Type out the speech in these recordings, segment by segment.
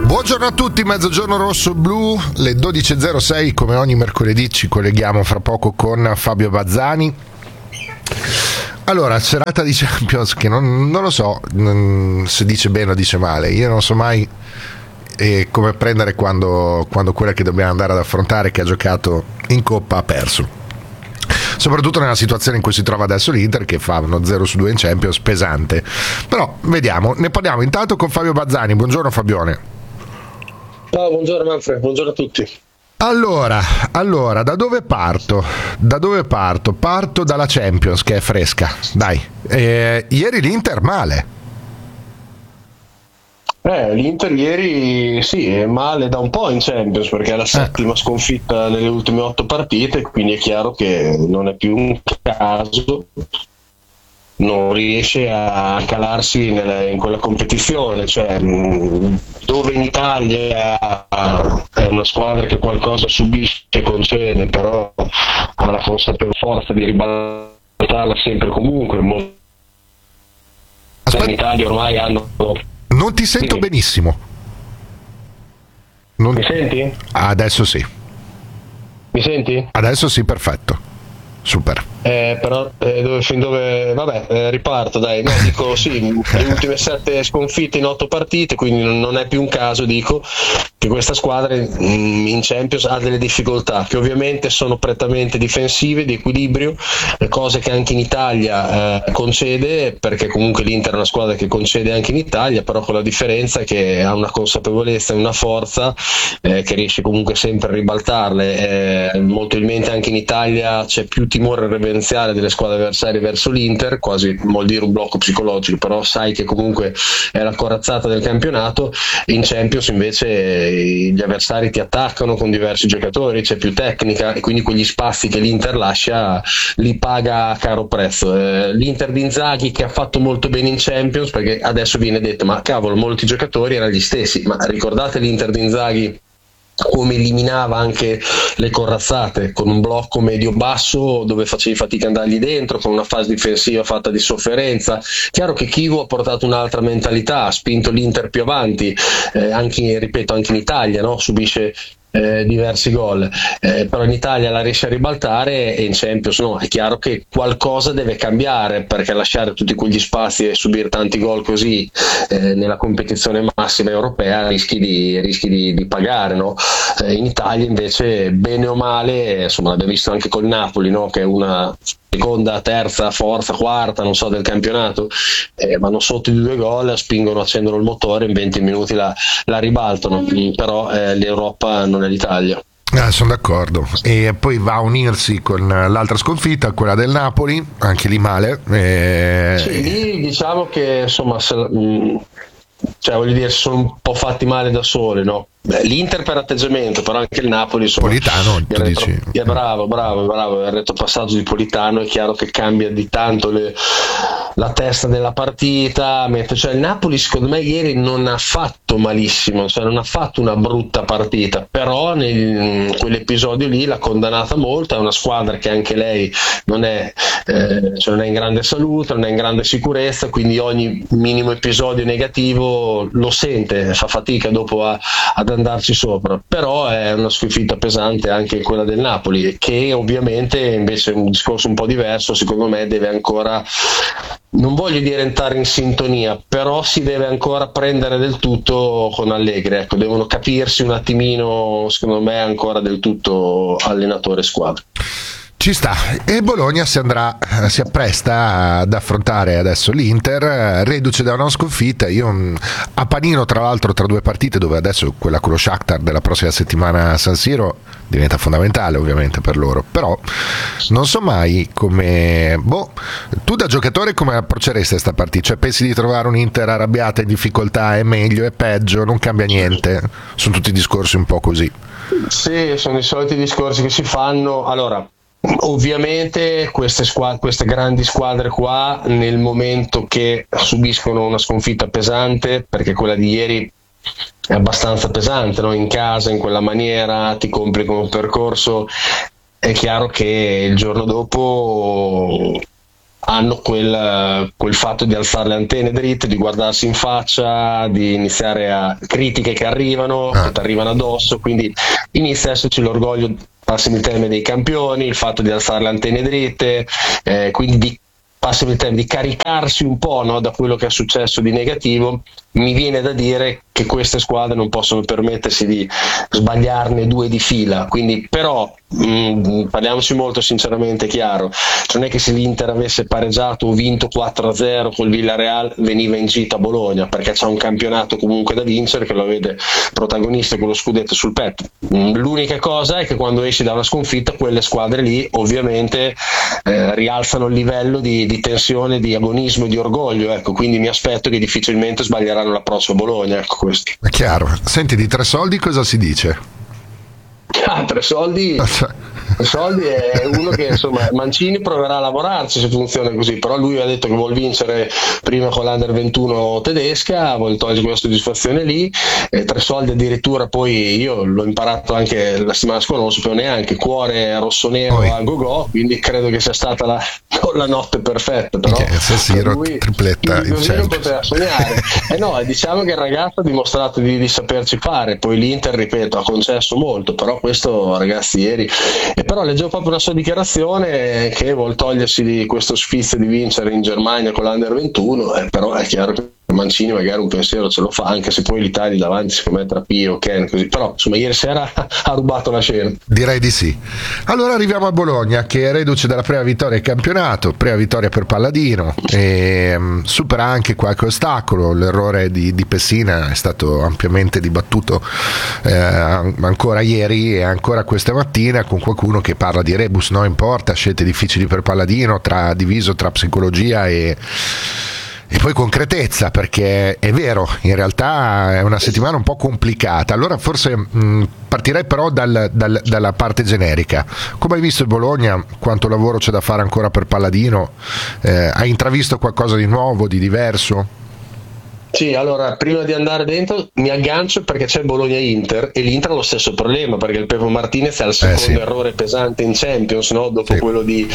Buongiorno a tutti, mezzogiorno rosso blu, le 12.06, come ogni mercoledì ci colleghiamo fra poco con Fabio Bazzani. Allora, serata di Champions che non lo so se dice bene o dice male, io non so mai come prendere quando quella che dobbiamo andare ad affrontare, che ha giocato in Coppa, ha perso. Soprattutto nella situazione in cui si trova adesso l'Inter, che fa uno 0-2 in Champions pesante. Però vediamo, ne parliamo intanto con Fabio Bazzani. Buongiorno Fabione. Ciao, buongiorno Manfred, buongiorno a tutti. Allora, da dove parto? Parto dalla Champions, che è fresca. Dai, ieri l'Inter male. L'Inter ieri sì, è male da un po' in Champions, perché è la settima sconfitta nelle ultime 8 partite, quindi è chiaro che non è più un caso, non riesce a calarsi in quella competizione, cioè dove in Italia è una squadra che qualcosa subisce e concede, però ha la forza di ribaltarla sempre comunque. In Italia ormai hanno... Non ti sento benissimo. Mi senti? Adesso sì. Mi senti? Adesso sì, perfetto. Super. Però vabbè, riparto, dai. No, dico sì, le ultime 7 sconfitte in 8 partite, quindi non è più un caso, dico, che questa squadra in Champions ha delle difficoltà che ovviamente sono prettamente difensive, di equilibrio, cose che anche in Italia concede, perché comunque l'Inter è una squadra che concede anche in Italia, però con la differenza che ha una consapevolezza e una forza che riesce comunque sempre a ribaltarle. Molto probabilmente anche in Italia c'è più timore reverenziale delle squadre avversarie verso l'Inter, quasi vuol dire un blocco psicologico, però sai che comunque è la corazzata del campionato. In Champions invece gli avversari ti attaccano con diversi giocatori, c'è più tecnica e quindi quegli spazi che l'Inter lascia li paga a caro prezzo. L'Inter di Inzaghi, che ha fatto molto bene in Champions, perché adesso viene detto ma cavolo, molti giocatori erano gli stessi, ma ricordate l'Inter di Inzaghi come eliminava anche le corazzate con un blocco medio-basso dove facevi fatica ad andargli dentro, con una fase difensiva fatta di sofferenza. Chiaro che Chievo ha portato un'altra mentalità, ha spinto l'Inter più avanti, anche in Italia, no? Subisce diversi gol, però in Italia la riesce a ribaltare e in Champions no. È chiaro che qualcosa deve cambiare, perché lasciare tutti quegli spazi e subire tanti gol così nella competizione massima europea rischi di pagare, no? In Italia invece bene o male, insomma, l'abbiamo visto anche col Napoli, no? Che è una seconda, terza, forza, quarta, non so, del campionato, vanno sotto di 2 gol, spingono, accendono il motore, in 20 minuti la ribaltano, però l'Europa non è l'Italia. Sono d'accordo. E poi va a unirsi con l'altra sconfitta, quella del Napoli, anche lì male. Sì, lì diciamo che insomma cioè voglio dire, sono un po' fatti male da sole, no? L'Inter per atteggiamento, però anche il Napoli, insomma, Politano, tu dici? Bravo, il retropassaggio di Politano è chiaro che cambia di tanto la testa della partita, cioè il Napoli secondo me ieri non ha fatto malissimo, cioè non ha fatto una brutta partita, però in quell'episodio lì l'ha condannata molto. È una squadra che anche lei non è in grande salute, non è in grande sicurezza, quindi ogni minimo episodio negativo lo sente, fa fatica dopo ad andarci sopra. Però è una sconfitta pesante anche quella del Napoli, che ovviamente invece è un discorso un po' diverso, secondo me deve ancora, non voglio dire entrare in sintonia, però si deve ancora prendere del tutto con Allegri, ecco, devono capirsi un attimino, secondo me ancora del tutto allenatore e squadra. Ci sta. E Bologna si appresta ad affrontare adesso l'Inter, reduce da una sconfitta. Io a panino, tra l'altro, tra 2 partite, dove adesso quella con lo Shakhtar della prossima settimana a San Siro diventa fondamentale ovviamente per loro, però non so mai come, tu da giocatore come approcceresti questa partita? Cioè, pensi di trovare un Inter arrabbiata, in difficoltà, è meglio, è peggio, non cambia niente? Sono tutti discorsi un po' così. Sì, sono i soliti discorsi che si fanno. Allora, ovviamente queste grandi squadre qua, nel momento che subiscono una sconfitta pesante, perché quella di ieri è abbastanza pesante, no? In casa, in quella maniera, ti complicano il percorso, è chiaro che il giorno dopo hanno quel fatto di alzare le antenne dritte, di guardarsi in faccia, di iniziare a critiche che arrivano, che ti arrivano addosso, quindi inizia a esserci l'orgoglio, passami il termine, dei campioni, il fatto di alzare le antenne dritte, quindi passami il termine, di caricarsi un po', no, da quello che è successo di negativo. Mi viene da dire che queste squadre non possono permettersi di sbagliarne 2 di fila, quindi però parliamoci molto sinceramente chiaro, non è che se l'Inter avesse pareggiato o vinto 4-0 col Villarreal veniva in gita a Bologna, perché c'è un campionato comunque da vincere che lo vede protagonista con lo scudetto sul petto. L'unica cosa è che quando esci da una sconfitta quelle squadre lì ovviamente rialzano il livello di tensione, di agonismo e di orgoglio, ecco, quindi mi aspetto che difficilmente sbaglieranno la prossima Bologna, ecco questo. È chiaro. Senti, di Tresoldi cosa si dice? Tresoldi è uno che insomma Mancini proverà a lavorarci se funziona così, però lui ha detto che vuol vincere prima con l'Under 21 tedesca, vuole togliere quella soddisfazione lì. Tresoldi addirittura, poi io l'ho imparato anche la settimana scorsa, non lo sapevo neanche, cuore rossonero a go-go, quindi credo che sia stata la notte perfetta, però San Siro, lui tripletta in così non poteva sognare. No, diciamo che il ragazzo ha dimostrato di saperci fare, poi l'Inter, ripeto, ha concesso molto, però questo, ragazzi, ieri, e però leggevo proprio una sua dichiarazione che vuol togliersi di questo sfizio di vincere in Germania con l'Under 21, però è chiaro che Mancini magari un pensiero ce lo fa, anche se poi l'Italia davanti secondo me tra Pio, Ken, così, però insomma ieri sera ha rubato la scena. Direi di sì. Allora arriviamo a Bologna, che è reduce dalla prima vittoria in campionato, prima vittoria per Palladino, e supera anche qualche ostacolo. L'errore di Pessina è stato ampiamente dibattuto ancora ieri e ancora questa mattina, con qualcuno che parla di rebus no in porta, scelte difficili per Palladino, diviso tra psicologia e poi concretezza, perché è vero, in realtà è una settimana un po' complicata. Allora forse partirei però dalla parte generica. Come hai visto il Bologna? Quanto lavoro c'è da fare ancora per Palladino? Hai intravisto qualcosa di nuovo, di diverso? Sì, allora prima di andare dentro mi aggancio perché c'è Bologna-Inter e l'Inter ha lo stesso problema, perché il Pepo Martinez ha il secondo errore pesante in Champions, no? Dopo quello di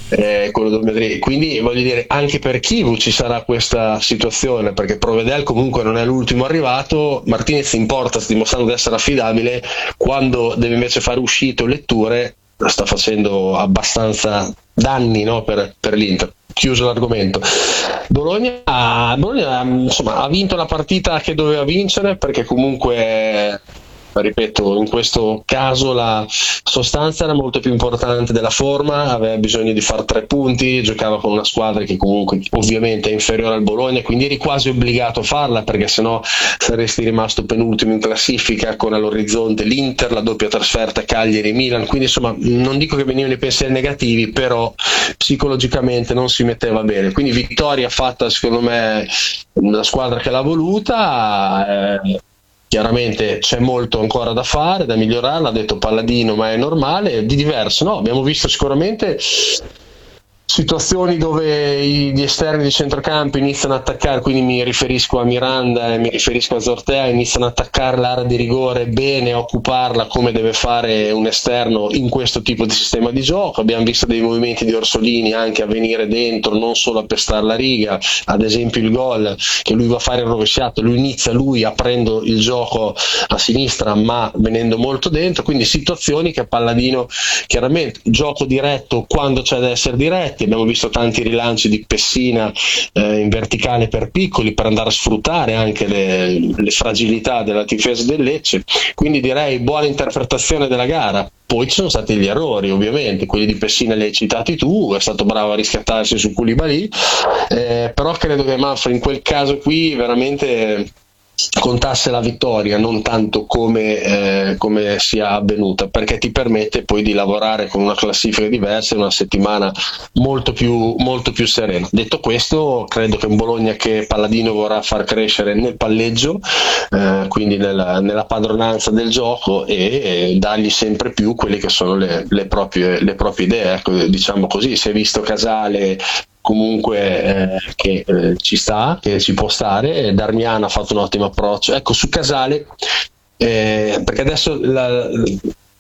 Madrid. Quindi voglio dire, anche per Chivu ci sarà questa situazione, perché Provedel comunque non è l'ultimo arrivato. Martinez in porta sta dimostrando di essere affidabile, quando deve invece fare uscite o letture sta facendo abbastanza danni, no? per l'Inter. Chiuso l'argomento. Bologna insomma, ha vinto la partita che doveva vincere, perché comunque, ripeto, in questo caso la sostanza era molto più importante della forma, aveva bisogno di fare 3 punti, giocava con una squadra che comunque ovviamente è inferiore al Bologna, quindi eri quasi obbligato a farla, perché sennò saresti rimasto penultimo in classifica, con all'orizzonte l'Inter, la doppia trasferta Cagliari-Milan, quindi insomma non dico che venivano i pensieri negativi, però psicologicamente non si metteva bene, quindi vittoria fatta secondo me la squadra che l'ha voluta. Chiaramente c'è molto ancora da fare, da migliorare, l'ha detto Palladino, ma è normale. Di diverso, no? Abbiamo visto sicuramente situazioni dove gli esterni di centrocampo iniziano ad attaccare, quindi mi riferisco a Miranda e mi riferisco a Zortea, iniziano ad attaccare l'area di rigore bene, a occuparla come deve fare un esterno in questo tipo di sistema di gioco. Abbiamo visto dei movimenti di Orsolini anche a venire dentro, non solo a pestare la riga, ad esempio il gol che lui va a fare il rovesciato, lui inizia aprendo il gioco a sinistra ma venendo molto dentro, quindi situazioni che Palladino, chiaramente gioco diretto quando c'è da essere diretti. Abbiamo visto tanti rilanci di Pessina in verticale per piccoli, per andare a sfruttare anche le fragilità della difesa del Lecce, quindi direi buona interpretazione della gara. Poi ci sono stati gli errori, ovviamente, quelli di Pessina li hai citati tu, è stato bravo a riscattarsi su Koulibaly, però credo che Manfred in quel caso qui veramente contasse la vittoria, non tanto come sia avvenuta, perché ti permette poi di lavorare con una classifica diversa in una settimana molto più serena. Detto questo, credo che un Bologna che Palladino vorrà far crescere nel palleggio, quindi nella padronanza del gioco, e dargli sempre più quelle che sono le proprie idee, ecco, diciamo così. Si è visto Casale comunque che ci sta, che ci può stare. Darmian ha fatto un ottimo approccio, ecco, su Casale, perché adesso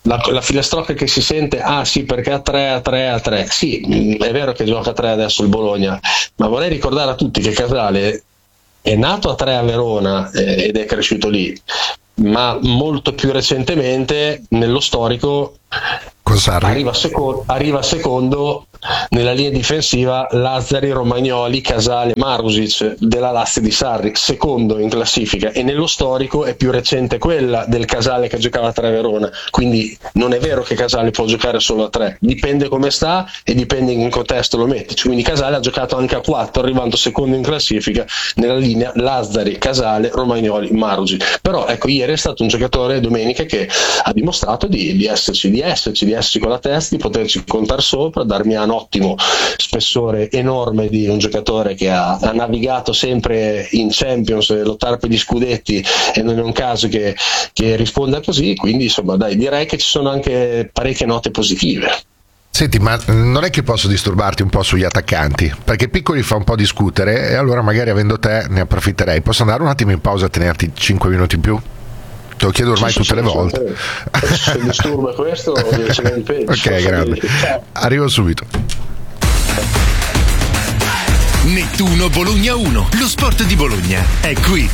la filastrocca che si sente, sì, perché a 3. Sì, è vero che gioca a 3 adesso il Bologna, ma vorrei ricordare a tutti che Casale è nato a 3 a Verona ed è cresciuto lì, ma molto più recentemente nello storico arriva secondo nella linea difensiva Lazzari, Romagnoli, Casale, Marusic della Lassi di Sarri, secondo in classifica, e nello storico è più recente quella del Casale che giocava a 3 a Verona, quindi non è vero che Casale può giocare solo a 3, dipende come sta e dipende in che contesto lo metti, quindi Casale ha giocato anche a 4 arrivando secondo in classifica nella linea Lazzari, Casale, Romagnoli, Marusic. Però ecco, ieri è stato un giocatore domenica che ha dimostrato di esserci con la testa, di poterci contare sopra, darmi un ottimo spessore enorme di un giocatore che ha navigato sempre in Champions, lottare per gli scudetti, e non è un caso che risponda così, quindi insomma dai, direi che ci sono anche parecchie note positive. Senti, ma non è che posso disturbarti un po' sugli attaccanti? Perché Piccoli fa un po' discutere e allora magari avendo te ne approfitterei. Posso andare un attimo in pausa a tenerti 5 minuti in più? Te lo chiedo ormai tutte le volte. Se disturba questo, ce l'ho in peggio. Ok, grande. Arrivo subito. Nettuno Bologna 1, lo sport di Bologna è qui.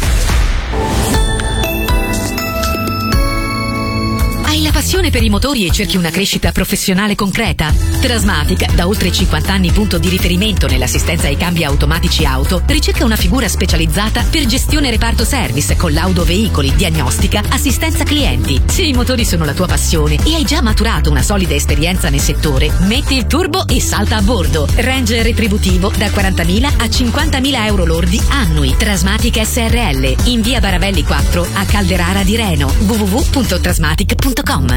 Hai la passione per i motori e cerchi una crescita professionale concreta? Trasmatic, da oltre 50 anni punto di riferimento nell'assistenza ai cambi automatici auto, ricerca una figura specializzata per gestione reparto service, collaudo veicoli, diagnostica, assistenza clienti. Se i motori sono la tua passione e hai già maturato una solida esperienza nel settore, metti il turbo e salta a bordo. Range retributivo da 40.000 a 50.000 euro lordi annui. Trasmatic SRL, in via Baravelli 4 a Calderara di Reno. www.trasmatic.com.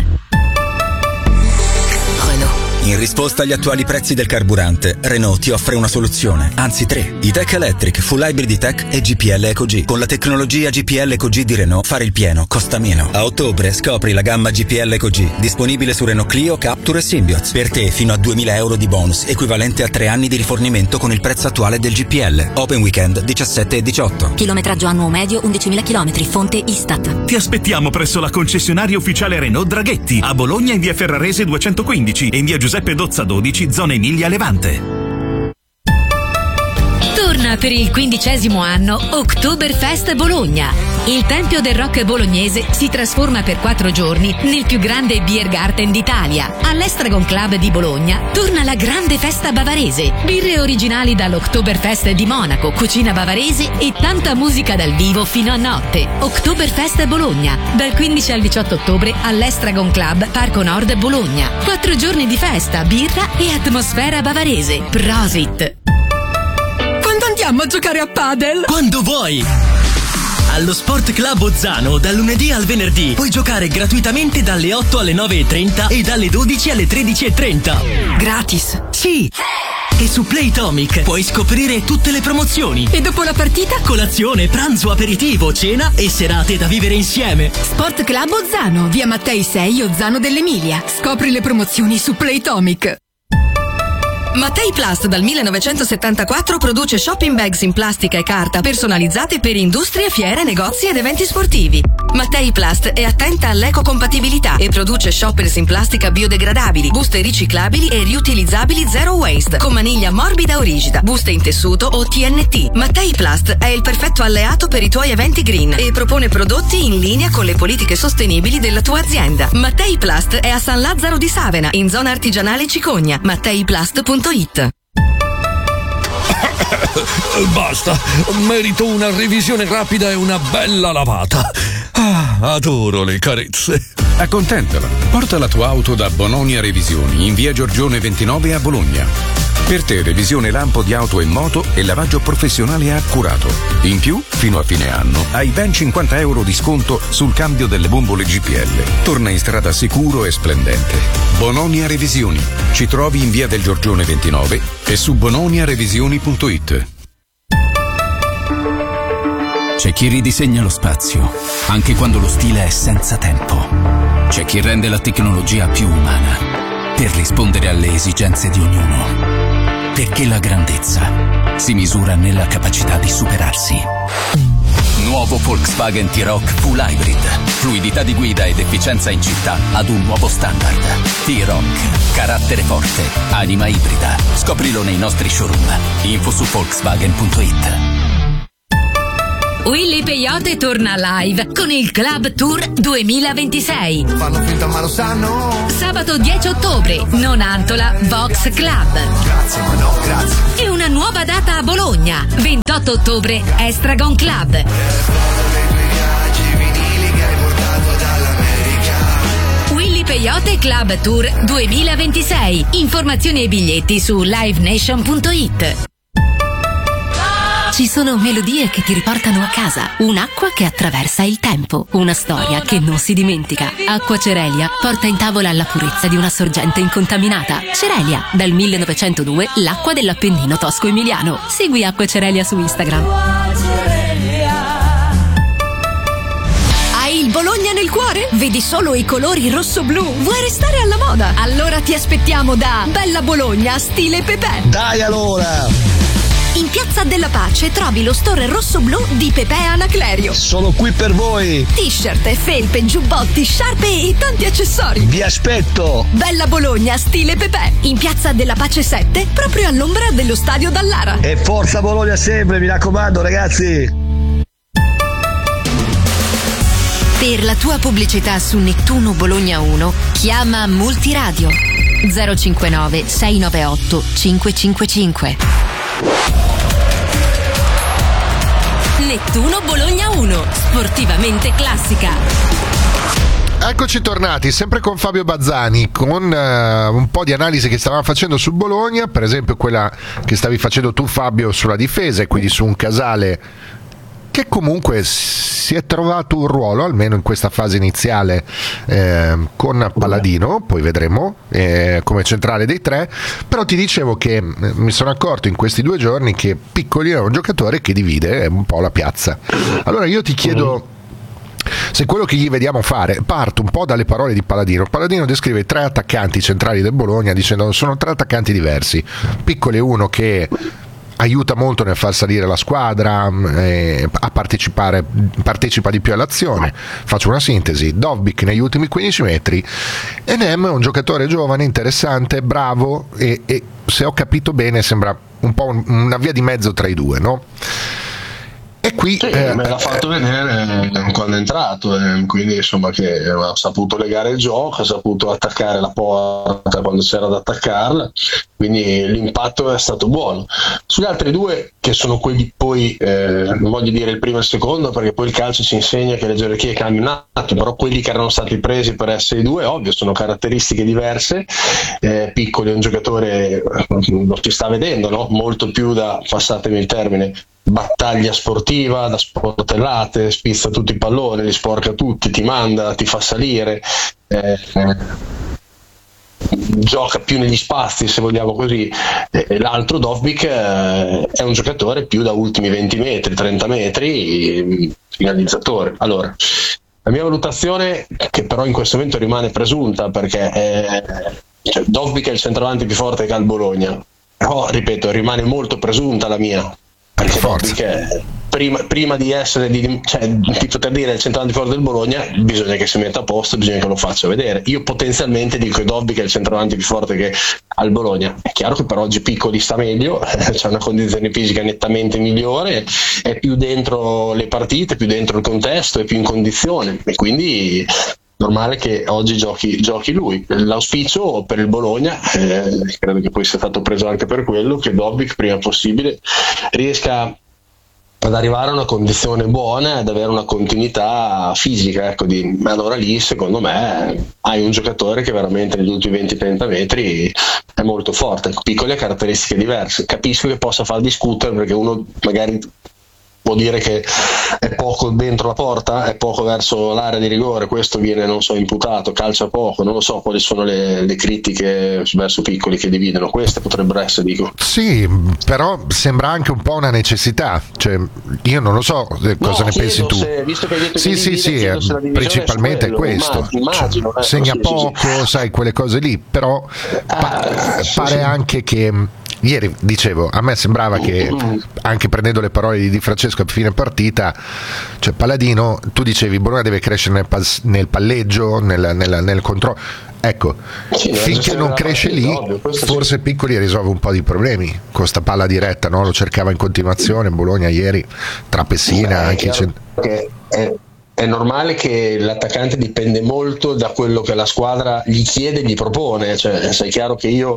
In risposta agli attuali prezzi del carburante, Renault ti offre una soluzione, anzi 3. E-Tech Electric, Full Hybrid E-Tech e GPL EcoG. Con la tecnologia GPL EcoG di Renault, fare il pieno costa meno. A ottobre scopri la gamma GPL EcoG, disponibile su Renault Clio, Captur e Symbioz. Per te fino a 2.000 euro di bonus, equivalente a 3 anni di rifornimento con il prezzo attuale del GPL. Open weekend 17 e 18. Chilometraggio annuo medio 11.000 km, fonte Istat. Ti aspettiamo presso la concessionaria ufficiale Renault Draghetti, a Bologna in via Ferrarese 215 e in via Giuseppe Dozza 12, zona Emilia Levante. Torna per il 15° anno Oktoberfest Bologna. Il tempio del rock bolognese si trasforma per 4 giorni nel più grande beer garden d'Italia. All'Estragon Club di Bologna torna la grande festa bavarese. Birre originali dall'Oktoberfest di Monaco, cucina bavarese e tanta musica dal vivo fino a notte. Oktoberfest Bologna, dal 15 al 18 ottobre all'Estragon Club, Parco Nord Bologna. 4 giorni di festa, birra e atmosfera bavarese. Prosit! Quando andiamo a giocare a padel? Quando vuoi! Allo Sport Club Ozzano, dal lunedì al venerdì, puoi giocare gratuitamente dalle 8 alle 9:30 e dalle 12 alle 13:30. Gratis? Sì! E su Playtomic puoi scoprire tutte le promozioni. E dopo la partita? Colazione, pranzo, aperitivo, cena e serate da vivere insieme. Sport Club Ozzano, via Mattei 6, Ozzano dell'Emilia. Scopri le promozioni su Playtomic. Mattei Plast dal 1974 produce shopping bags in plastica e carta personalizzate per industrie, fiere, negozi ed eventi sportivi. Mattei Plast è attenta all'ecocompatibilità e produce shoppers in plastica biodegradabili, buste riciclabili e riutilizzabili zero waste, con maniglia morbida o rigida, buste in tessuto o TNT. Mattei Plast è il perfetto alleato per i tuoi eventi green e propone prodotti in linea con le politiche sostenibili della tua azienda. Mattei Plast è a San Lazzaro di Savena, in zona artigianale Cicogna. MatteiPlast.it. Basta, merito una revisione rapida e una bella lavata. Adoro le carezze. Accontentala. Porta la tua auto da Bononia Revisioni in via Giorgione 29 a Bologna. Per te revisione lampo di auto e moto e lavaggio professionale accurato. In più, fino a fine anno, hai ben 50 euro di sconto sul cambio delle bombole GPL. Torna in strada sicuro e splendente. Bononia Revisioni. Ci trovi in via del Giorgione 29 e su bononiarevisioni.it. C'è chi ridisegna lo spazio, anche quando lo stile è senza tempo. C'è chi rende la tecnologia più umana, per rispondere alle esigenze di ognuno. Perché la grandezza si misura nella capacità di superarsi. Nuovo Volkswagen T-Roc Full Hybrid. Fluidità di guida ed efficienza in città ad un nuovo standard. T-Roc. Carattere forte. Anima ibrida. Scoprilo nei nostri showroom. Info su Volkswagen.it. Willy Peyote torna live con il Club Tour 2026. Fanno finta ma lo sanno. Sabato 10 ottobre, Nonantola Vox Club. Grazie, ma no, grazie. E una nuova data a Bologna, 28 ottobre, Estragon Club. Willy Peyote Club Tour 2026. Informazioni e biglietti su livenation.it. Ci sono melodie che ti riportano a casa, un'acqua che attraversa il tempo, una storia che non si dimentica. Acqua Cerelia porta in tavola la purezza di una sorgente incontaminata. Cerelia, dal 1902 l'acqua dell'Appennino tosco-emiliano. Segui Acqua Cerelia su Instagram. Hai il Bologna nel cuore? Vedi solo i colori rosso-blu? Vuoi restare alla moda? Allora ti aspettiamo da Bella Bologna stile Pepe. Dai allora! In Piazza della Pace trovi lo store rosso-blu di Pepe Anaclerio. Sono qui per voi. T-shirt, felpe, giubbotti, sciarpe e tanti accessori. Vi aspetto. Bella Bologna stile Pepe. In Piazza della Pace 7, proprio all'ombra dello stadio Dallara. E forza Bologna sempre, mi raccomando ragazzi. Per la tua pubblicità su Nettuno Bologna 1, chiama Multiradio 059 698 555. Nettuno Bologna 1, sportivamente classica. Eccoci tornati, sempre con Fabio Bazzani, con un po' di analisi che stavamo facendo su Bologna, per esempio quella che stavi facendo tu Fabio sulla difesa, e quindi su un Casale che comunque si è trovato un ruolo, almeno in questa fase iniziale, con Palladino, poi vedremo, come centrale dei tre. Però ti dicevo che mi sono accorto in questi 2 giorni che Piccoli è un giocatore che divide un po' la piazza. Allora io ti chiedo se quello che gli vediamo fare, parto un po' dalle parole di Palladino. Palladino descrive 3 attaccanti centrali del Bologna dicendo sono 3 attaccanti diversi. Piccoli è uno che aiuta molto nel far salire la squadra, a partecipa di più all'azione. Faccio una sintesi: Dovbyk negli ultimi 15 metri, e Nem è un giocatore giovane, interessante, bravo, e se ho capito bene sembra un po' una via di mezzo tra i due, no? E qui sì, me l'ha fatto vedere quando è entrato, quindi insomma che ha saputo legare il gioco, ha saputo attaccare la porta quando c'era da attaccarla, quindi l'impatto è stato buono. Sugli altri 2, che sono quelli poi, non voglio dire il primo e il secondo perché poi il calcio ci insegna che le gerarchie cambiano un attimo, però quelli che erano stati presi per essere i 2, ovvio, sono caratteristiche diverse. Piccoli è un giocatore, lo si sta vedendo, no? Molto più da, passatemi il termine, battaglia sportiva, da sportellate, spizza tutti i palloni, li sporca tutti, ti manda, ti fa salire, gioca più negli spazi, se vogliamo così. L'altro Dovbyk è un giocatore più da ultimi 20 metri, 30 metri, finalizzatore. Allora, la mia valutazione, che però in questo momento rimane presunta, perché Dovbyk è il centravanti più forte che ha il Bologna, però ripeto, rimane molto presunta la mia, perché Dovbyk prima di essere di poter dire il centravanti forte del Bologna bisogna che si metta a posto, bisogna che lo faccia vedere. Io potenzialmente dico che Dovbyk è il centravanti più forte che ha il Bologna. È chiaro che per oggi Piccoli sta meglio, c'è una condizione fisica nettamente migliore, è più dentro le partite, più dentro il contesto, è più in condizione, e quindi normale che oggi giochi lui. L'auspicio per il Bologna, credo che poi sia stato preso anche per quello, che Dovbyk prima possibile riesca ad arrivare a una condizione buona, ad avere una continuità fisica, ecco, allora lì secondo me hai un giocatore che veramente negli ultimi 20-30 metri è molto forte. Piccoli ha caratteristiche diverse, capisco che possa far discutere, perché uno magari può dire che è poco dentro la porta, è poco verso l'area di rigore, questo viene, non so, imputato, calcia poco, non lo so quali sono le critiche verso Piccoli che dividono, queste potrebbero essere, dico. Sì, però sembra anche un po' una necessità, cioè io non lo so cosa ne pensi tu. Visto che hai detto sì, principalmente è questo, immagino, segna poco, sai, quelle cose lì, però pare anche che Ieri dicevo, a me sembrava che, anche prendendo le parole di Di Francesco a fine partita, cioè Palladino, tu dicevi Bologna deve crescere nel palleggio, nel controllo. Ecco, sì, finché non cresce lì, forse Piccoli risolve un po' di problemi con sta palla diretta, no? Lo cercava in continuazione Bologna ieri, tra Pessina anche è normale che l'attaccante dipende molto da quello che la squadra gli chiede e gli propone, cioè è chiaro che io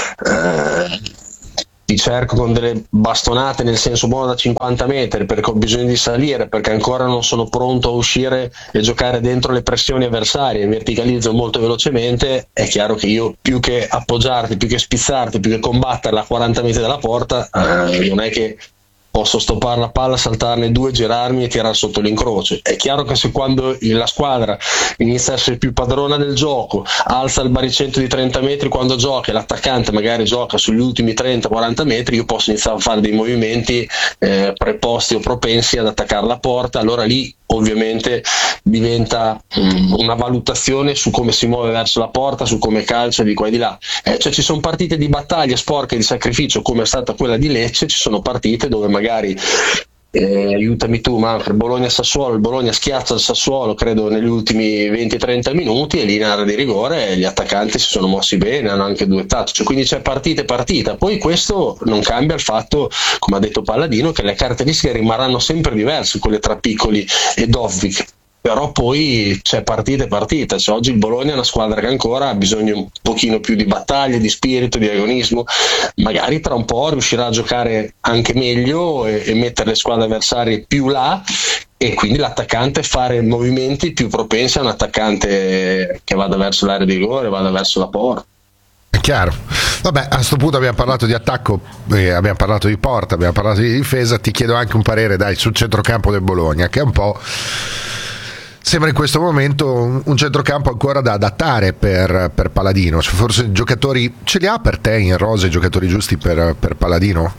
ti cerco con delle bastonate nel senso buono da 50 metri perché ho bisogno di salire, perché ancora non sono pronto a uscire e giocare dentro le pressioni avversarie, verticalizzo molto velocemente. È chiaro che io, più che appoggiarti, più che spizzarti, più che combatterla a 40 metri dalla porta, non è che posso stoppare la palla, saltarne due, girarmi e tirare sotto l'incrocio. È chiaro che se quando la squadra inizia a essere più padrona del gioco, alza il baricentro di 30 metri quando gioca e l'attaccante magari gioca sugli ultimi 30-40 metri, io posso iniziare a fare dei movimenti preposti o propensi ad attaccare la porta. Allora lì ovviamente diventa una valutazione su come si muove verso la porta, su come calcia di qua e di là. Cioè ci sono partite di battaglie sporche, di sacrificio, come è stata quella di Lecce, ci sono partite dove magari aiutami tu Manfred, Bologna-Sassuolo, il Bologna schiaccia il Sassuolo credo negli ultimi 20-30 minuti e lì in area di rigore gli attaccanti si sono mossi bene, hanno anche due touch, quindi c'è partita. Poi questo non cambia il fatto, come ha detto Palladino, che le caratteristiche rimarranno sempre diverse, quelle tra Piccoli e Dovvik, però poi c'è partita, cioè, oggi il Bologna è una squadra che ancora ha bisogno un pochino più di battaglie, di spirito, di agonismo. Magari tra un po' riuscirà a giocare anche meglio e mettere le squadre avversarie più là, e quindi l'attaccante fare movimenti più propensi a un attaccante che vada verso l'area di rigore, vada verso la porta. È chiaro. Vabbè, a sto punto abbiamo parlato di attacco, abbiamo parlato di porta, abbiamo parlato di difesa. Ti chiedo anche un parere, dai, sul centrocampo del Bologna, che è un po', sembra in questo momento un centrocampo ancora da adattare per Palladino. Cioè, forse giocatori ce li ha per te in rosa, i giocatori giusti per Palladino?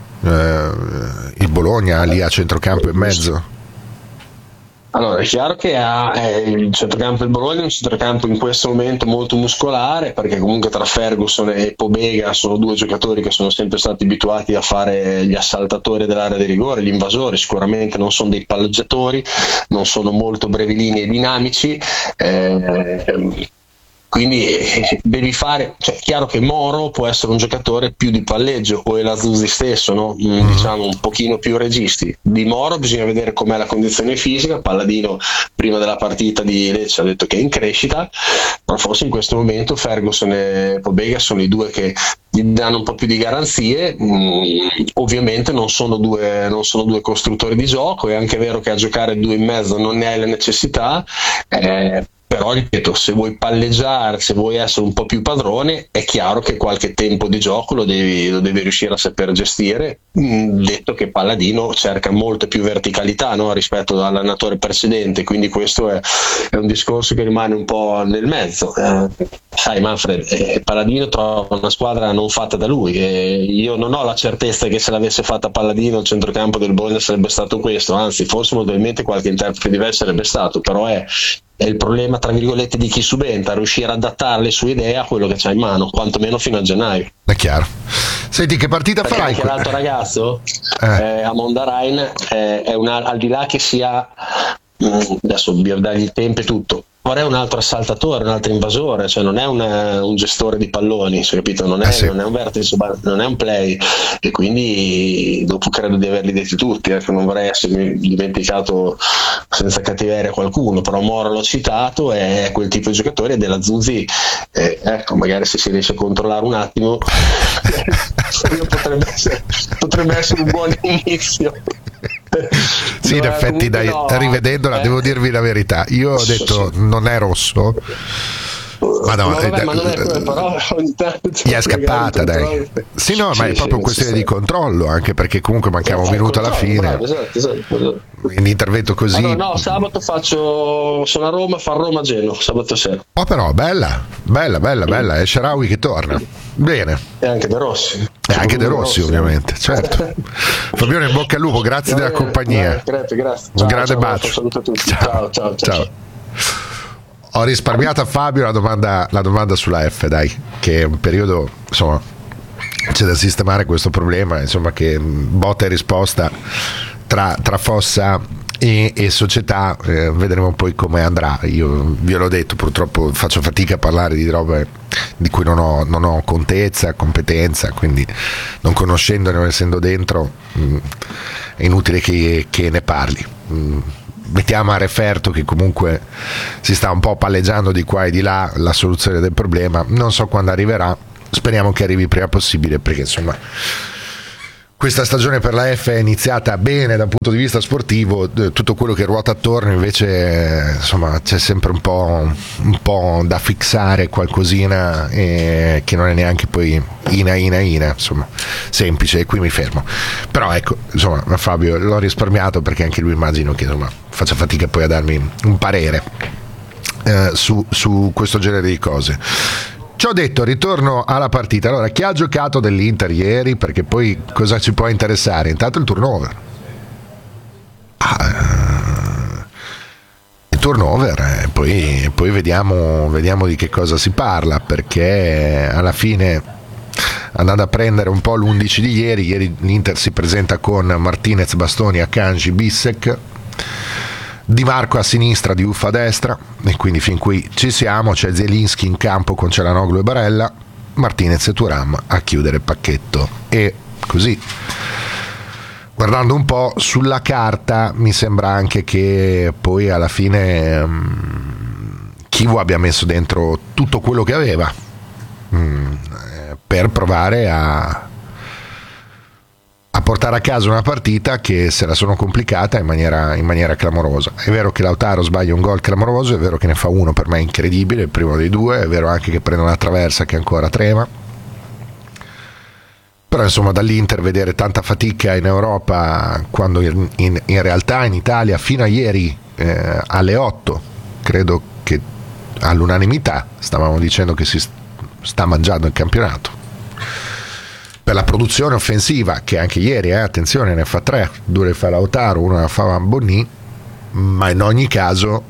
Il Bologna lì a centrocampo in mezzo? Allora, è chiaro che il centrocampo del Bologna è un centrocampo in questo momento molto muscolare, perché comunque tra Ferguson e Pobega sono due giocatori che sono sempre stati abituati a fare gli assaltatori dell'area di rigore, gli invasori. Sicuramente non sono dei palleggiatori, non sono molto brevilini e dinamici, quindi devi fare, cioè, è chiaro che Moro può essere un giocatore più di palleggio, o El Azzurri stesso, no? Diciamo un pochino più registi. Di Moro bisogna vedere com'è la condizione fisica. Palladino prima della partita di Lecce ha detto che è in crescita, però forse in questo momento Ferguson e Pobega sono i due che gli danno un po' più di garanzie. Ovviamente non sono due costruttori di gioco, è anche vero che a giocare due in mezzo non ne hai la necessità, però ripeto, se vuoi palleggiare, se vuoi essere un po' più padrone, è chiaro che qualche tempo di gioco lo devi riuscire a saper gestire, detto che Palladino cerca molto più verticalità, no, rispetto all'allenatore precedente, quindi questo è un discorso che rimane un po' nel mezzo. Sai Manfred, Palladino trova una squadra non fatta da lui, io non ho la certezza che se l'avesse fatta Palladino il centrocampo del Bologna sarebbe stato questo, anzi forse probabilmente qualche interprete diverso sarebbe stato, però è il problema tra virgolette di chi subentra, riuscire ad adattare le sue idee a quello che c'ha in mano, quantomeno fino a gennaio. È chiaro. Senti, che partita perché farai? Anche l'altro ragazzo a Mondarain è al di là che sia adesso bisogna dargli il tempo e tutto, ma è un altro assaltatore, un altro invasore, cioè non è un gestore di palloni, capito? Non è un vertice, non è un play, e quindi dopo credo di averli detti tutti, non vorrei essermi dimenticato senza cattiveria qualcuno, però Moro l'ho citato, è quel tipo di giocatore. Della Zuzzi, ecco, magari se si riesce a controllare un attimo potrebbe essere un buon inizio. Sì, in effetti dai, no, rivedendola devo dirvi la verità, io ho detto non è rosso, ma no, ma non è però gli è scappata, dai. Sì, no, ma è proprio questione di controllo, anche perché comunque mancava un minuto alla fine. Bravo, esatto. Un intervento così. Allora, no, sabato sono a Roma, fa Roma-Genoa sabato sera. Oh, però bella, è Shaarawy che torna. Bene. E anche De Rossi. E anche De Rossi, ovviamente, certo. Fabione, in bocca al lupo, grazie della compagnia. Grazie. Un grande bacio. Saluto a tutti. Ciao. Ho risparmiato a Fabio la domanda sulla F, dai, che è un periodo, insomma, c'è da sistemare questo problema, insomma, che botta e risposta tra Fossa e società, vedremo poi come andrà. Io vi l'ho detto, purtroppo faccio fatica a parlare di robe di cui non ho contezza, competenza, quindi non conoscendone, non essendo dentro, è inutile che ne parli. Mettiamo a referto che comunque si sta un po' palleggiando di qua e di là la soluzione del problema, non so quando arriverà, speriamo che arrivi prima possibile, perché insomma questa stagione per la F è iniziata bene dal punto di vista sportivo, tutto quello che ruota attorno invece, insomma, c'è sempre un po' da fissare, qualcosina che non è neanche poi insomma, semplice, e qui mi fermo. Però ecco, insomma, Fabio l'ho risparmiato perché anche lui immagino che insomma faccia fatica poi a darmi un parere su questo genere di cose. Ci ho detto, ritorno alla partita. Allora, chi ha giocato dell'Inter ieri? Perché poi cosa ci può interessare? Intanto il turnover. Il turnover, poi vediamo di che cosa si parla, perché alla fine, andando a prendere un po' l'11 di ieri l'Inter si presenta con Martinez, Bastoni, Akanji, Bissek, Di Marco a sinistra, Diouf a destra, e quindi fin qui ci siamo. C'è Zielinski in campo con Çalhanoğlu e Barella, Martinez e Thuram a chiudere il pacchetto. E così, guardando un po' sulla carta, mi sembra anche che poi alla fine Chivu abbia messo dentro tutto quello che aveva per provare a portare a casa una partita che se la sono complicata in maniera clamorosa. È vero che Lautaro sbaglia un gol clamoroso, è vero che ne fa uno per me incredibile, il primo dei due, è vero anche che prende una traversa che ancora trema, però insomma dall'Inter vedere tanta fatica in Europa quando in realtà in Italia fino a ieri alle 8 credo che all'unanimità stavamo dicendo che si sta mangiando il campionato per la produzione offensiva, che anche ieri, attenzione, ne fa 3, 2 le fa Lautaro, 1 la fa Bonni, ma in ogni caso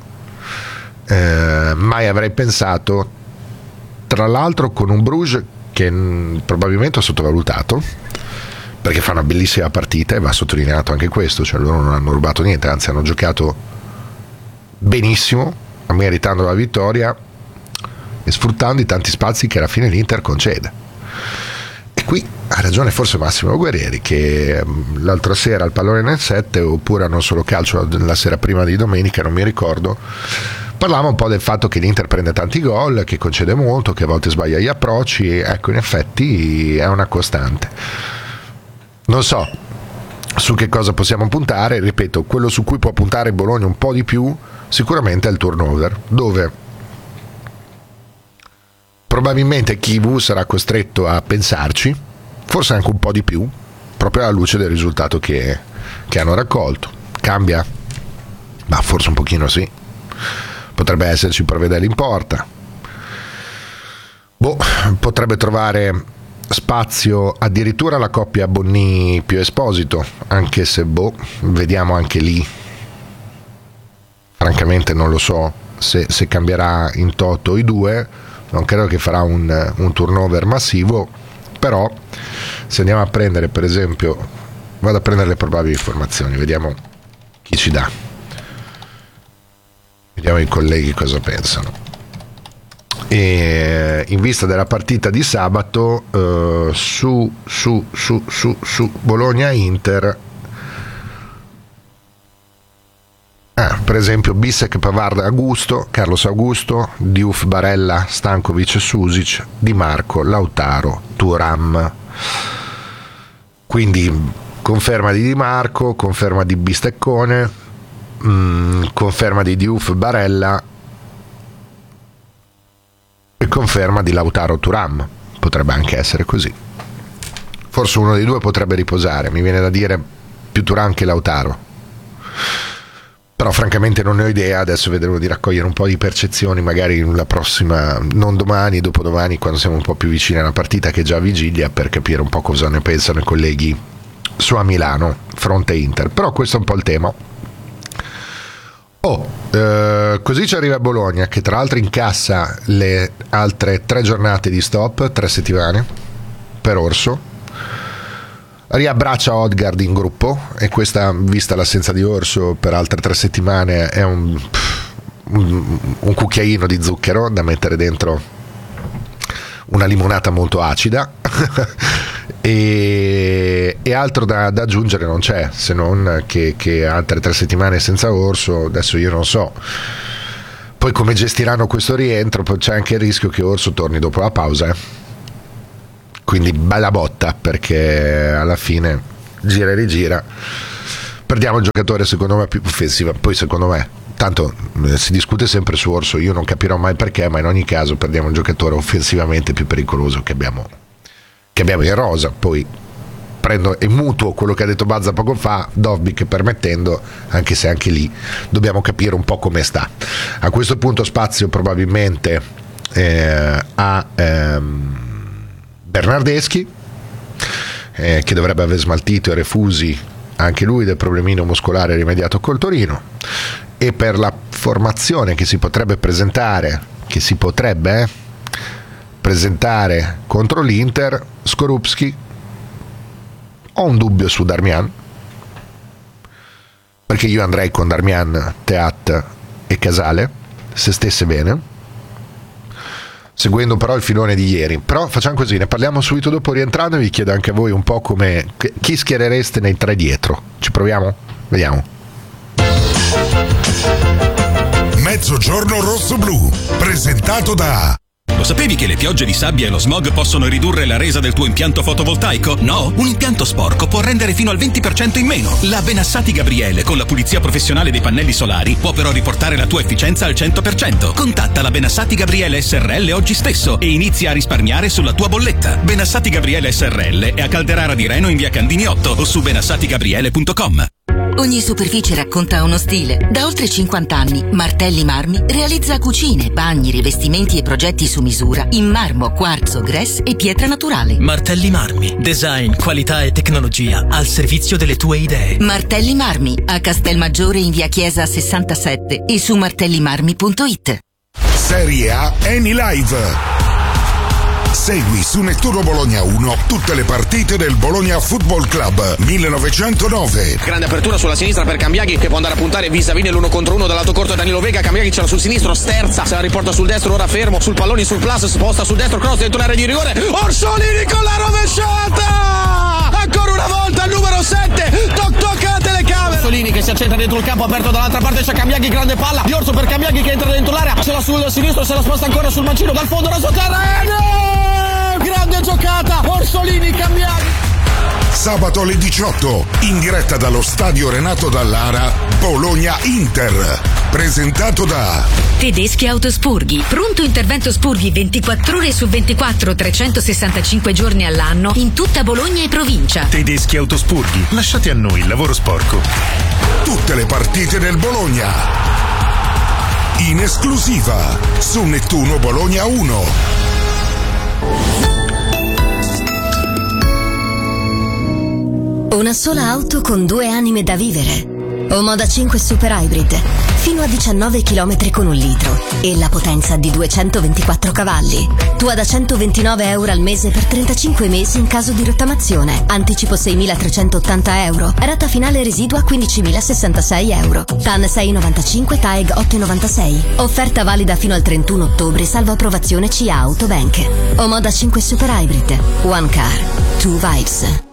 mai avrei pensato, tra l'altro con un Bruges che probabilmente ho sottovalutato, perché fa una bellissima partita e va sottolineato anche questo, cioè loro non hanno rubato niente, anzi hanno giocato benissimo, meritando la vittoria e sfruttando i tanti spazi che alla fine l'Inter concede. E qui ha ragione forse Massimo Guerrieri, che l'altra sera al Pallone nel 7, oppure a Non Solo Calcio la sera prima di domenica, non mi ricordo, parlava un po' del fatto che l'Inter prende tanti gol, che concede molto, che a volte sbaglia gli approcci. Ecco, in effetti è una costante. Non so su che cosa possiamo puntare, ripeto, quello su cui può puntare il Bologna un po' di più sicuramente è il turnover, dove probabilmente Chivu sarà costretto a pensarci, forse anche un po' di più, proprio alla luce del risultato che hanno raccolto. Cambia? Ma forse un pochino sì. Potrebbe esserci Provedel in porta. Potrebbe trovare spazio addirittura la coppia Bonni più Esposito, anche se vediamo anche lì. Francamente non lo so se cambierà in toto i due. Non credo che farà un turnover massivo, però se andiamo a prendere, per esempio, vado a prendere le probabili formazioni, vediamo chi ci dà, vediamo i colleghi cosa pensano. E in vista della partita di sabato, su Bologna-Inter, per esempio Bissek, Pavard, Augusto, Carlos Augusto, Diouf, Barella, Stankovic, Susic, Di Marco, Lautaro, Thuram. Quindi conferma di Di Marco, conferma di Bisteccone, conferma di Diouf, Barella e conferma di Lautaro, Thuram. Potrebbe anche essere così. Forse uno dei due potrebbe riposare, mi viene da dire più Thuram che Lautaro. Però francamente non ne ho idea, adesso vedremo di raccogliere un po' di percezioni, magari la prossima, non domani, dopodomani, quando siamo un po' più vicini alla partita, che è già a vigilia, per capire un po' cosa ne pensano i colleghi su a Milano, fronte Inter. Però questo è un po' il tema. Così ci arriva Bologna, che tra l'altro incassa le altre 3 giornate di stop, 3 settimane, per Orso, riabbraccia Odegaard in gruppo, e questa, vista l'assenza di Orso per altre 3 settimane, è un cucchiaino di zucchero da mettere dentro una limonata molto acida. e altro da aggiungere non c'è, se non che altre 3 settimane senza Orso. Adesso io non so poi come gestiranno questo rientro, poi c'è anche il rischio che Orso torni dopo la pausa, quindi bella botta, perché alla fine gira e rigira perdiamo il giocatore secondo me più offensivo. Poi secondo me, tanto si discute sempre su Orso, io non capirò mai perché, ma in ogni caso perdiamo un giocatore offensivamente più pericoloso che abbiamo in rosa. Poi prendo e mutuo quello che ha detto Bazza poco fa, Dovbyk permettendo, anche se anche lì dobbiamo capire un po' come sta. A questo punto spazio probabilmente a Bernardeschi, che dovrebbe aver smaltito e Refusi anche lui del problemino muscolare rimediato col Torino, e per la formazione che si potrebbe presentare contro l'Inter, Skorupski. Ho un dubbio su Darmian, perché io andrei con Darmian, Teat e Casale, se stesse bene, seguendo però il filone di ieri. Però facciamo così, ne parliamo subito dopo rientrando, e vi chiedo anche a voi un po' chi schierereste nei 3 dietro. Ci proviamo? Vediamo. Mezzogiorno rosso-blu, presentato da... Lo sapevi che le piogge di sabbia e lo smog possono ridurre la resa del tuo impianto fotovoltaico? No? Un impianto sporco può rendere fino al 20% in meno. La Benassati Gabriele, con la pulizia professionale dei pannelli solari, può però riportare la tua efficienza al 100%. Contatta la Benassati Gabriele SRL oggi stesso e inizia a risparmiare sulla tua bolletta. Benassati Gabriele SRL è a Calderara di Reno in via Candini 8 o su benassatigabriele.com. Ogni superficie racconta uno stile. Da oltre 50 anni, Martelli Marmi realizza cucine, bagni, rivestimenti e progetti su misura in marmo, quarzo, grès e pietra naturale. Martelli Marmi. Design, qualità e tecnologia al servizio delle tue idee. Martelli Marmi, a Castelmaggiore in via Chiesa 67 e su martellimarmi.it. Serie A Eni Live. Segui su Nettuno Bologna 1 tutte le partite del Bologna Football Club 1909. Grande apertura sulla sinistra per Cambiaghi, che può andare a puntare vis-à-vis nell'1 contro 1 dal lato corto Danilo Vega. Cambiaghi ce l'ha sul sinistro, sterza, se la riporta sul destro, ora fermo sul pallone sul plus, sposta sul destro, cross dentro l'area di rigore. Orsolini con la rovesciata! Ancora una volta il numero 7, toc alla telecamera. Orsolini che si accentra dentro il campo aperto, dall'altra parte c'è Cambiaghi, grande palla di Orso per Cambiaghi che entra dentro l'area, ce l'ha sul sinistro, se la sposta ancora sul mancino, dal fondo la sotterranea. Grande giocata, Orsolini, Cambiaghi. Sabato alle 18, in diretta dallo stadio Renato Dallara, Bologna-Inter, presentato da Tedeschi Autospurghi, pronto intervento spurghi 24 ore su 24, 365 giorni all'anno in tutta Bologna e provincia. Tedeschi Autospurghi, lasciate a noi il lavoro sporco. Tutte le partite del Bologna in esclusiva su Nettuno Bologna 1. Una sola auto con 2 anime da vivere. Omoda 5 Super Hybrid, fino a 19 km con 1 litro e la potenza di 224 cavalli. Tua da €129 al mese per 35 mesi in caso di rottamazione. Anticipo €6.380. Rata finale residua €15.066. TAN 6,95, TAEG 8,96. Offerta valida fino al 31 ottobre, salvo approvazione CA Autobank. Omoda 5 Super Hybrid. One car, two vibes.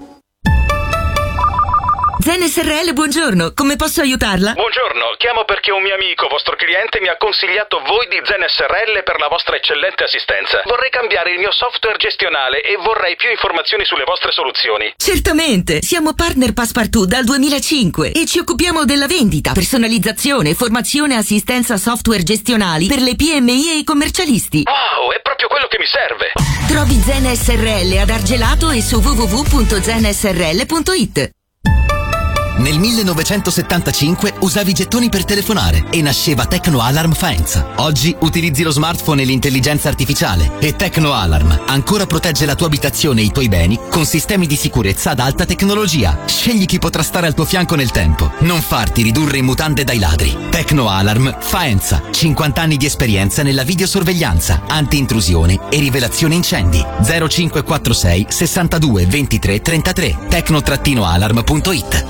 Zen SRL, buongiorno, come posso aiutarla? Buongiorno, chiamo perché un mio amico, vostro cliente, mi ha consigliato voi di Zen SRL per la vostra eccellente assistenza. Vorrei cambiare il mio software gestionale e vorrei più informazioni sulle vostre soluzioni. Certamente, siamo partner Passepartout dal 2005 e ci occupiamo della vendita, personalizzazione, formazione e assistenza software gestionali per le PMI e i commercialisti. Wow, è proprio quello che mi serve. Trovi Zen SRL ad Argelato e su www.zensrl.it. Nel 1975 usavi i gettoni per telefonare e nasceva Tecno Alarm Faenza. Oggi utilizzi lo smartphone e l'intelligenza artificiale e Tecno Alarm ancora protegge la tua abitazione e i tuoi beni con sistemi di sicurezza ad alta tecnologia. Scegli chi potrà stare al tuo fianco nel tempo. Non farti ridurre in mutande dai ladri. Tecno Alarm Faenza. 50 anni di esperienza nella videosorveglianza, anti-intrusione e rivelazione incendi. 0546 62 23 33. tecno-alarm.it.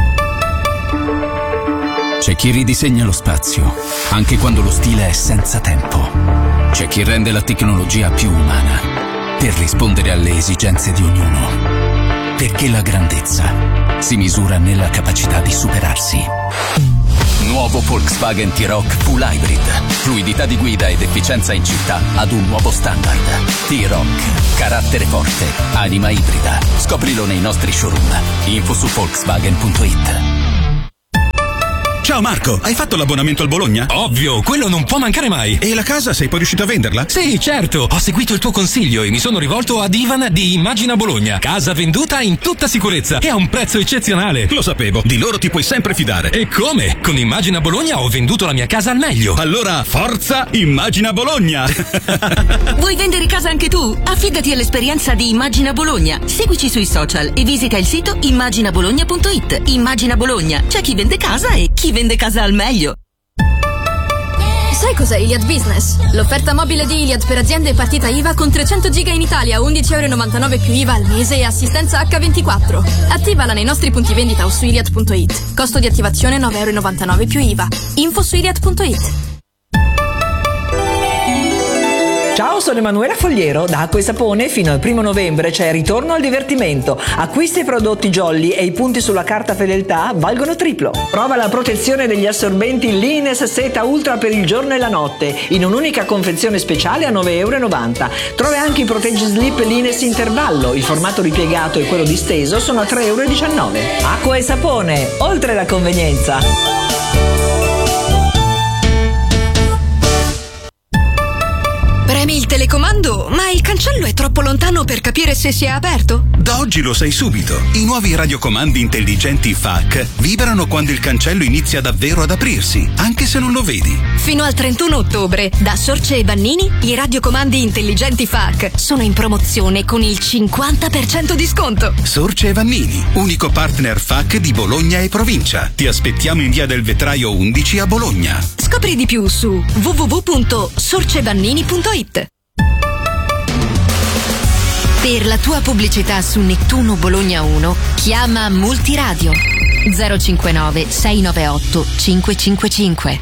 C'è chi ridisegna lo spazio, anche quando lo stile è senza tempo. C'è chi rende la tecnologia più umana, per rispondere alle esigenze di ognuno. Perché la grandezza si misura nella capacità di superarsi. Nuovo Volkswagen T-Roc Full Hybrid. Fluidità di guida ed efficienza in città ad un nuovo standard. T-Roc. Carattere forte. Anima ibrida. Scoprilo nei nostri showroom. Info su Volkswagen.it. Ciao Marco, hai fatto l'abbonamento al Bologna? Ovvio, quello non può mancare mai. E la casa sei poi riuscito a venderla? Sì, certo, ho seguito il tuo consiglio e mi sono rivolto ad Ivan di Immagina Bologna. Casa venduta in tutta sicurezza e a un prezzo eccezionale. Lo sapevo, di loro ti puoi sempre fidare. E come? Con Immagina Bologna ho venduto la mia casa al meglio. Allora, forza Immagina Bologna! Vuoi vendere casa anche tu? Affidati all'esperienza di Immagina Bologna. Seguici sui social e visita il sito immaginabologna.it. Immagina Bologna, c'è chi vende casa e chi vende casa al meglio. Sai cos'è Iliad Business? L'offerta mobile di Iliad per aziende e partita IVA con 300 giga in Italia, 11,99€ più IVA al mese e assistenza H24. Attivala nei nostri punti vendita o su iliad.it. Costo di attivazione 9,99€ più IVA. Info su iliad.it. Ciao, sono Emanuela Fogliero. Da Acqua e Sapone fino al 1 novembre c'è Ritorno al divertimento. Acquisti i prodotti Jolly e i punti sulla carta fedeltà valgono triplo. Prova la protezione degli assorbenti Lines Seta Ultra per il giorno e la notte in un'unica confezione speciale a 9,90€. Trova anche i Proteggi Slip Lines Intervallo. Il formato ripiegato e quello disteso sono a 3,19€. Acqua e Sapone, oltre la convenienza. Premi il telecomando, ma il cancello è troppo lontano per capire se si è aperto? Da oggi lo sai subito. I nuovi radiocomandi intelligenti FAC vibrano quando il cancello inizia davvero ad aprirsi, anche se non lo vedi. Fino al 31 ottobre, da Sorce e Bannini, i radiocomandi intelligenti FAC sono in promozione con il 50% di sconto. Sorce e Vannini, unico partner FAC di Bologna e provincia. Ti aspettiamo in via del Vetraio 11 a Bologna. Scopri di più su www.sorcebannini.it. Per la tua pubblicità su Nettuno Bologna 1, chiama Multiradio 059 698 555.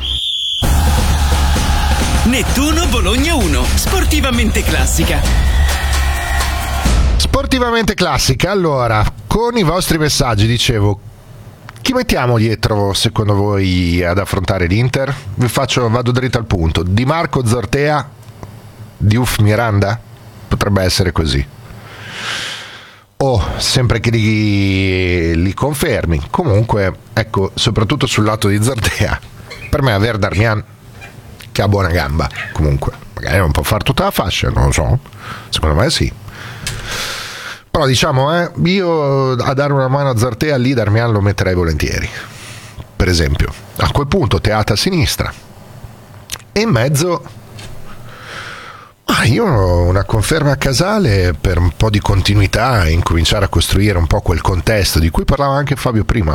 Nettuno Bologna 1, sportivamente classica. Sportivamente classica, allora, con i vostri messaggi dicevo, chi mettiamo dietro secondo voi ad affrontare l'Inter? Vado dritto al punto. Di Marco Zortea, Diouf Miranda? Potrebbe essere così. Sempre che li confermi. Comunque, ecco, soprattutto sul lato di Zortea, per me aver Darmian, che ha buona gamba, comunque, magari non può fare tutta la fascia, non lo so, secondo me sì. Però diciamo, io a dare una mano a Zartea lì Darmian lo metterei volentieri, per esempio. A quel punto Teata a sinistra e in mezzo io ho una conferma a Casale per un po' di continuità e incominciare a costruire un po' quel contesto di cui parlava anche Fabio prima.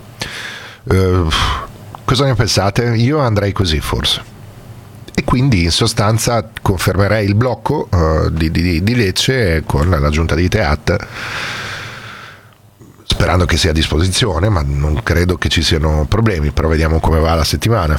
Cosa ne pensate? Io andrei così forse. E quindi in sostanza confermerei il blocco di Lecce con l'aggiunta di Teat, sperando che sia a disposizione, ma non credo che ci siano problemi, però vediamo come va la settimana.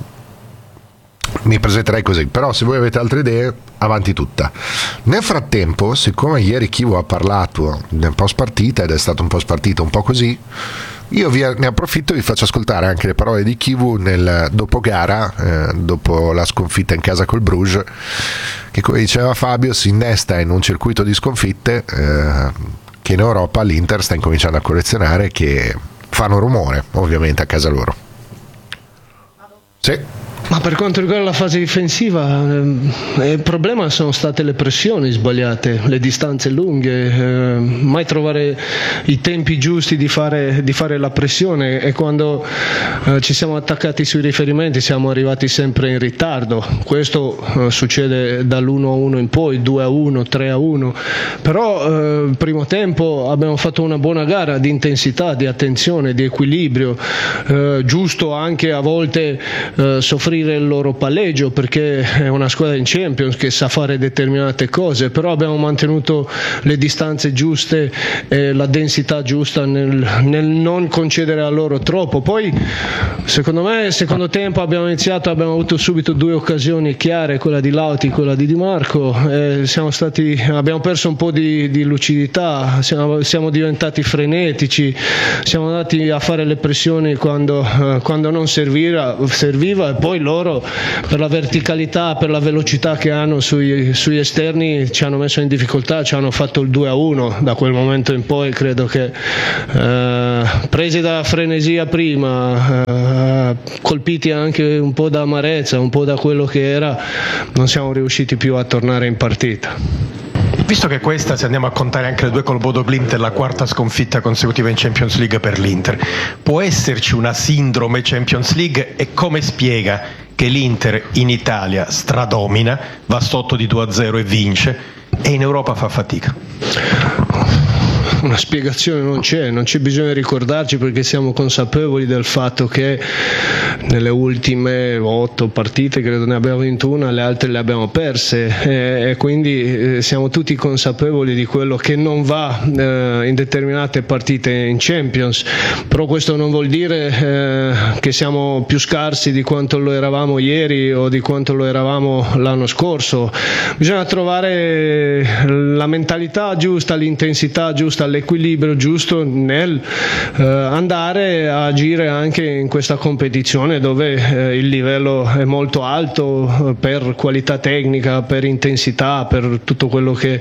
Mi presenterei così, però se voi avete altre idee avanti tutta. Nel frattempo, siccome ieri Chivo ha parlato nel post partita ed è stato un post partita un po' così, io ne approfitto e vi faccio ascoltare anche le parole di Chivu nel dopo gara, dopo la sconfitta in casa col Bruges, che come diceva Fabio si innesta in un circuito di sconfitte che in Europa l'Inter sta incominciando a collezionare, che fanno rumore ovviamente a casa loro. Sì. Ma per quanto riguarda la fase difensiva, il problema sono state le pressioni sbagliate, le distanze lunghe, mai trovare i tempi giusti di fare la pressione, e quando ci siamo attaccati sui riferimenti siamo arrivati sempre in ritardo. Questo succede dall'1-1 in poi, 2-1, 3-1, però il primo tempo abbiamo fatto una buona gara di intensità, di attenzione, di equilibrio, giusto anche a volte soffrire il loro palleggio, perché è una squadra in Champions che sa fare determinate cose, però abbiamo mantenuto le distanze giuste e la densità giusta nel non concedere a loro troppo. Poi secondo me secondo tempo abbiamo avuto subito due occasioni chiare, quella di Lauti, quella di Di Marco, abbiamo perso un po' di lucidità, siamo diventati frenetici, siamo andati a fare le pressioni quando non serviva, e poi loro per la verticalità, per la velocità che hanno sugli esterni ci hanno messo in difficoltà, ci hanno fatto il 2-1. Da quel momento in poi credo che presi da frenesia prima, colpiti anche un po' da amarezza, un po' da quello che era, non siamo riusciti più a tornare in partita. Visto che questa, se andiamo a contare anche le due col Bodo Glimt, è la quarta sconfitta consecutiva in Champions League per l'Inter, può esserci una sindrome Champions League, e come spiega che l'Inter in Italia stradomina, va sotto di 2-0 e vince, e in Europa fa fatica? Una spiegazione non c'è bisogno di ricordarci, perché siamo consapevoli del fatto che nelle ultime 8 partite credo ne abbiamo vinto una, le altre le abbiamo perse, e quindi siamo tutti consapevoli di quello che non va in determinate partite in Champions. Però questo non vuol dire che siamo più scarsi di quanto lo eravamo ieri o di quanto lo eravamo l'anno scorso. Bisogna trovare la mentalità giusta, l'intensità giusta, l'equilibrio giusto nel andare a agire anche in questa competizione, dove il livello è molto alto per qualità tecnica, per intensità, per tutto quello che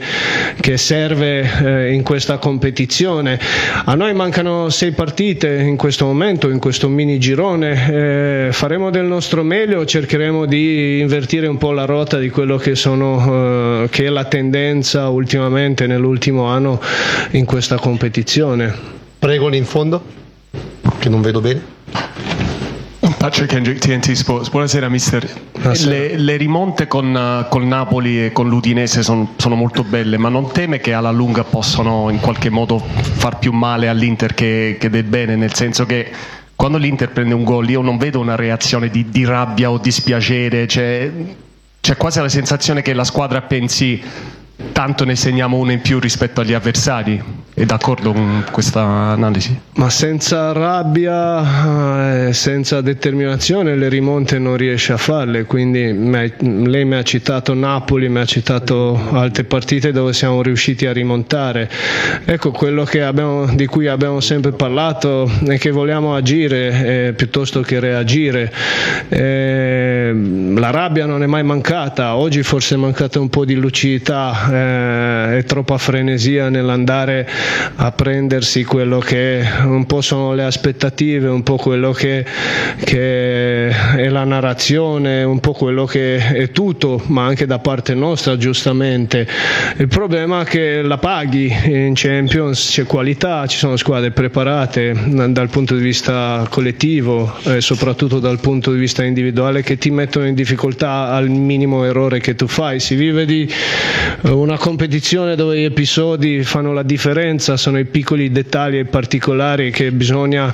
serve in questa competizione. A noi mancano 6 partite in questo momento, in questo mini girone, faremo del nostro meglio, cercheremo di invertire un po' la rotta di quello che è la tendenza ultimamente nell'ultimo anno in questa competizione. Prego lì in fondo, che non vedo bene. Patrick Hendrick, TNT Sports. Buonasera mister. Le rimonte con Napoli e con l'Udinese sono molto belle, ma non teme che alla lunga possano in qualche modo far più male all'Inter che del bene, nel senso che quando l'Inter prende un gol io non vedo una reazione di rabbia o dispiacere, c'è quasi la sensazione che la squadra pensi tanto ne segniamo uno in più rispetto agli avversari. È d'accordo con questa analisi? Ma senza rabbia, senza determinazione le rimonte non riesce a farle, quindi lei mi ha citato Napoli, mi ha citato altre partite dove siamo riusciti a rimontare. Ecco, quello di cui abbiamo sempre parlato è che vogliamo agire piuttosto che reagire. La rabbia non è mai mancata, oggi forse è mancata un po' di lucidità, è troppa frenesia nell'andare a prendersi quello che un po' sono le aspettative, un po' quello che è la narrazione, un po' quello che è tutto, ma anche da parte nostra giustamente. Il problema è che la paghi in Champions, c'è qualità, ci sono squadre preparate dal punto di vista collettivo e soprattutto dal punto di vista individuale, che ti mettono in difficoltà al minimo errore che tu fai. Si vive di una competizione dove gli episodi fanno la differenza, sono i piccoli dettagli e particolari che bisogna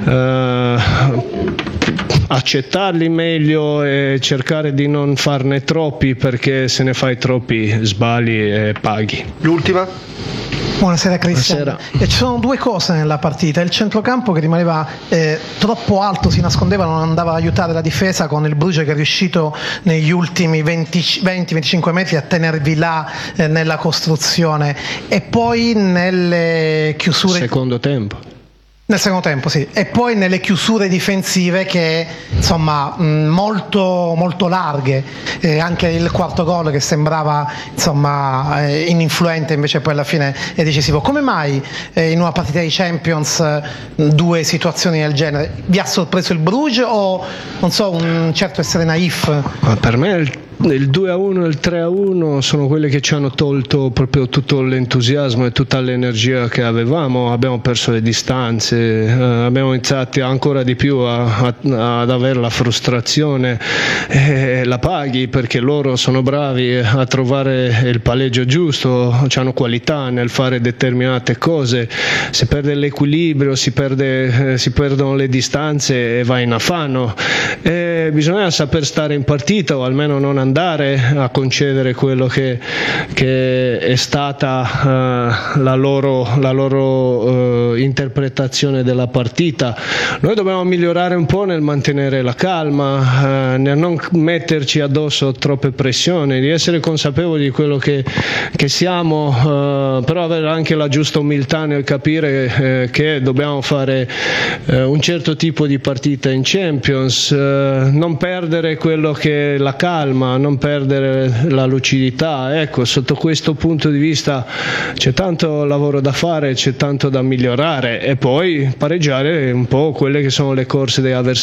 accettarli meglio e cercare di non farne troppi, perché se ne fai troppi sbagli e paghi. L'ultima? Buonasera Cristian. Ci sono due cose nella partita: il centrocampo che rimaneva troppo alto, si nascondeva, non andava a aiutare la difesa, con il Bruges che è riuscito negli ultimi 20-25 metri a tenervi là nella costruzione, e poi nelle chiusure secondo tempo. Nel secondo tempo, sì, e poi nelle chiusure difensive che insomma molto, molto larghe, anche il quarto gol che sembrava insomma ininfluente invece poi alla fine è decisivo. Come mai in una partita di Champions due situazioni del genere? Vi ha sorpreso il Bruges o non so, un certo essere naif? Per me il 2-1 e il 3-1 sono quelli che ci hanno tolto proprio tutto l'entusiasmo e tutta l'energia che avevamo. Abbiamo perso le distanze, abbiamo iniziato ancora di più ad avere la frustrazione, la paghi perché loro sono bravi a trovare il palleggio giusto, hanno qualità nel fare determinate cose. Si perde l'equilibrio, si perdono le distanze e va in affanno. Bisogna saper stare in partita o almeno non andare a concedere quello che è stata la loro interpretazione della partita. Noi dobbiamo migliorare un po' nel mantenere la calma, nel non metterci addosso troppe pressioni, di essere consapevoli di quello che siamo, però avere anche la giusta umiltà nel capire che dobbiamo fare un certo tipo di partita in Champions, non perdere quello che è la calma, non perdere la lucidità. Ecco, sotto questo punto di vista c'è tanto lavoro da fare, c'è tanto da migliorare e poi pareggiare un po' quelle che sono le corse degli avversari.